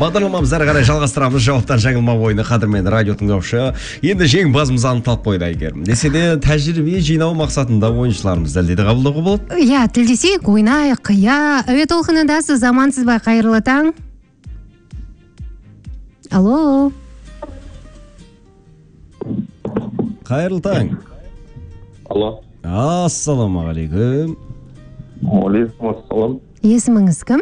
Бағдарламамызды әрі қарай жалғастырамыз. Жауаптан жаңылмау ойыны қадірмен радио тыңдаушы. Енді жеңімпазымыз анықталып қойды Әйгерім. Десе де тәжірибе жинау мақсатында ойыншыларымыз дәлдеді қабылдауға болады? Иә, тілдесек, ойнайық. Иә, әуе толқынындасыз, замансыз ба, қайырлы таң. Алло. Қайырлы таң. Алло. Ассалаумағалейкум. Алейкум ассалам. Есіміңіз кім?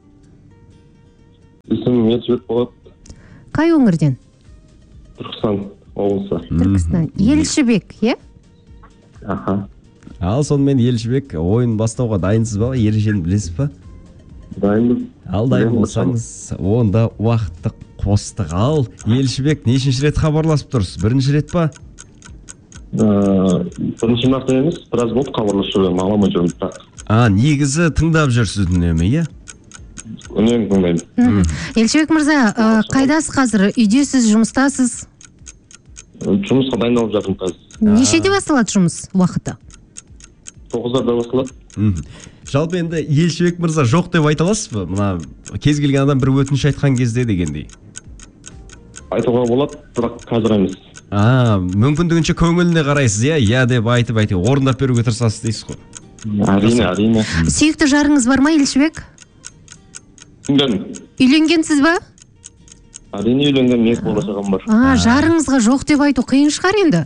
Есімім Елшібек болады. Қай өңірден? Түркістан облысы. Түркістан. Елшібек, е? Аха. Ал сонымен Елшібек, ойын бастауға дайынсыз ба? Ережені білесіз ба? Дайынбыз. Ал дайын болсаңыз, онда уақытты қостық. Ал Елшібек, нешінші рет хабарласып тұрсыз? Бірінші рет па? Бірінші мәрте емес, біраз болды хабарласып жүрмін, аңламай жүрмін. Негізі тыңдап жүрсіз үнемі, иә? Үнемі тыңдаймын. Елшібек мырза, қайдасыз қазір? Үйдесіз, жұмыстасыз? Жұмысқа дайындалып жатырмын қазір. Нешеде басталады жұмыс уақыты? 9-да басталады. Жалпы енді Елшібек мырза жоқ деп айта аласыз ба? Мына кез келген адам бір өтініш айтқан кезде дегендей. Айтуға болады, бірақ қазір емес. Мүмкіндігінше көңіліне қарайсыз, иә деп айтып орындап беруге тырысасыз дейсіз ғой. Әрине. Сүйікті жарыңыз бар ма, Елшібек? Үйленгенсіз ба? Әрине үйленген, екі болашағым бар. Жарыңызға жоқ деп айту қиын шығар енді?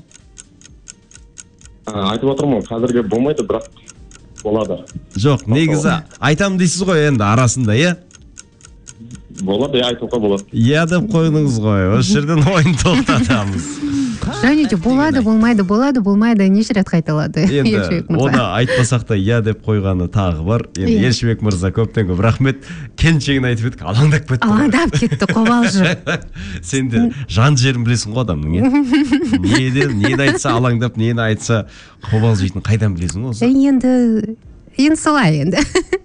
Айтып отырмын, қазірге болмайды, бірақ болады. Жоқ, негізі айтам дейсіз ғой енді арасында, иә? Болады, айтуға болады. Иә деп қойдыңыз ғой, осы жерден ойын тоқтатамыз. Және де болады, болмайды, неше рет қайталады. Енді оны айтпасақ та иә деп қойғаны тағы бар. Енді Елшібек мырза көптен көп рахмет. Келіншегін айтып едік, алаңдап кетті. Алаңдап кетті, қобалжы. Сен де жан жерін білесің ғой адамның, иә? Нені айтса алаңдап, нені айтса қобалжитын қайдан білесің ғой? Енді солай енді.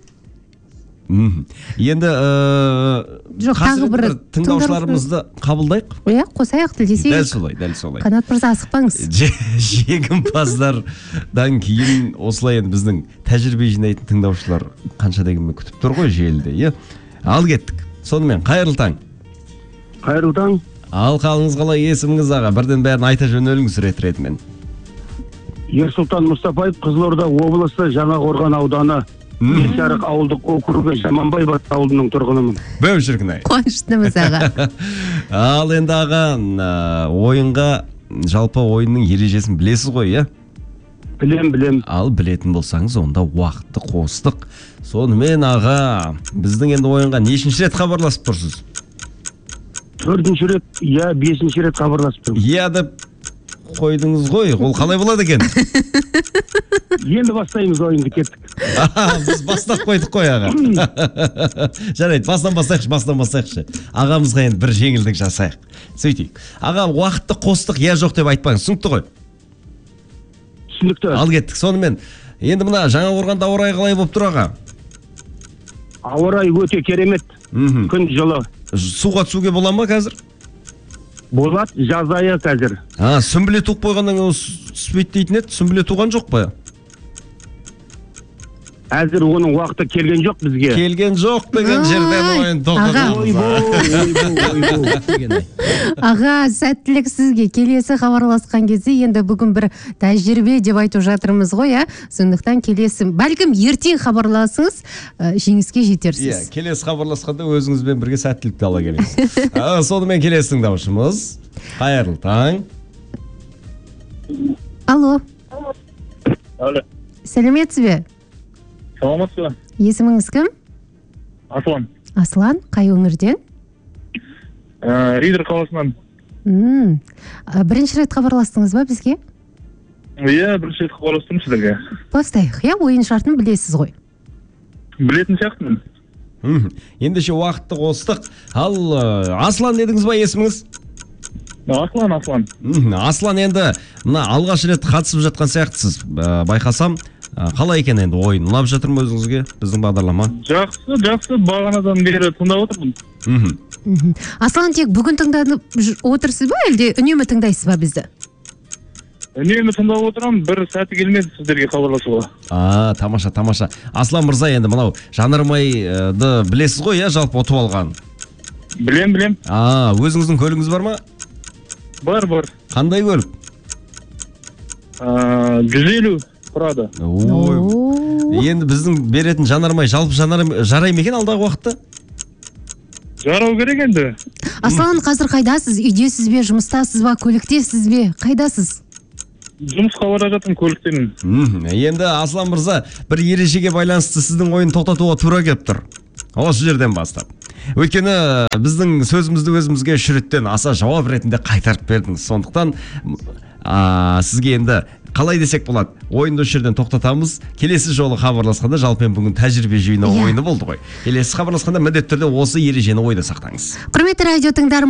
Енді тағы бір тыңдаушыларымызды қабылдайық. Иә, қосайық, тілдесейік. Дәл солай. Қанат мырза, асықпаңыз. Жеңімпаздардан кейін осылай енді біздің тәжірибе жинайтын тыңдаушылар қанша дегенмен күтіп тұр ғой желіде, иә? Ал кеттік. Сонымен қайырлы таң. Қайырлы таң. Ал қалыңыз қалай, есіміңіз аға? Бірден бәрін айта жөнеліңіз рет-ретімен. Ерсұлтан Мұстафаев, Қызылорда облысы, Жаңақорған ауданы, Есарық ауылдық округі, Жаманбай Батыр ауылының тұрғынымын. Бөп шіркін-ай. Қуаныштымыз аға. Ал енді аға, ойынға, жалпы ойынның ережесін білесіз ғой, иә? Білем. Ал білетін болсаңыз, онда уақытты қостық. Сонымен аға, біздің енді ойынға нешінші рет хабарласып тұрсыз? 4-ші рет, иә, 5-ші рет хабарласып тұрмын. Иә деп қойдыңыз ғой, ол қалай болады екен? Енді бастаймыз ойынды, кеттік. Біз бастап қойдық қой аға. Жарайды, бастан бастайықшы. Ағамызға енді бір жеңілдік жасайық. Сөйтейік. Аға, уақытты қостық, я жоқ деп айтпаңыз, түсінікті ғой? Түсінікті. Ал кеттік. Сонымен, енді мына Жаңақорғанда ауа райы қалай болып тұр аға? Ауа райы өте керемет. Күн жылы. Суға түсуге бола ма қазір? Болады, жаз айы қазір. Сүмбіле туып қойғаннан түспейді дейтін еді, сүмбіле туған жоқ па? Әзір оның уақыты келген жоқ бізге. Келген жоқ деген жерден ойын тоқтатамыз. Аға, сәттілік сізге. Келесі хабарласқан кезде енді бүгін бір тәжірибе деп айтып жатырмыз ғой, иә? Сондықтан келесі, бәлкім ертең хабарласыңыз, жеңіске жетерсіз. Иә, келесі хабарласқанда өзіңізбен бірге сәттілікті ала келіңіз. Сонымен келесі тыңдаушымыз. Қайырлы таң. Алло. Алло. Сәлеметсіз бе? Саламатсыз ба? Есіміңіз кім? Аслан. Аслан, қай өңірден? Ридер қаласынан. Бірінші рет хабарластыңыз ба бізге? Иә, бірінші рет хабарластым сіздерге. Бастайық, иә, ойын шартын білесіз ғой? Білетін сияқтымын. Ендеше уақытты қостық. Ал Аслан дедіңіз ба есіміңіз? Аслан. Аслан енді мына алғаш рет қатысып жатқан сияқтысыз, байқасам. Қалай екен енді ойын? Ұнап жатыр ма өзіңізге біздің бағдарлама? Жақсы, бағанадан бері тыңдап отырмын. Аслан, тек бүгін тыңдап отырсыз ба, әлде үнемі тыңдайсыз ба бізді? Үнемі тыңдап отырамын, бір сәті келмеді сіздерге хабарласуға. Тамаша. Аслан мырза, енді мынау жанармайды білесіз ғой, иә, жалпы ұтып алған? Білем. Өзіңіздің көлігіңіз бар ма? Бар. Қандай көлік? 150 Прада. Енді біздің беретін жанармай жалпы жарай ма екен алдағы уақытта? Жарау керек енді. Аслан, қазір қайдасыз? Үйдесіз бе, жұмыстасыз ба, көліктесіз бе? Қайдасыз? Жұмысқа бара жатырмын, көліктемін. Енді Аслан мырза, бір ережеге байланысты сіздің ойын тоқтатуға тура келіп тұр. Осы жерден бастап. Өйткені біздің сөзімізді өзімізге үш реттен аса жауап ретінде қайтарып бердіңіз. Сондықтан сізге енді қалай десек болады, ойынды үш жерден тоқтатамыз. Келесі жолы хабарласқанда, жалпы бүгін тәжірибе жиынау ойыны болды ғой. Келесі хабарласқанда міндетті түрде осы ережені ойда сақтаңыз. Құрметті радио тыңдарман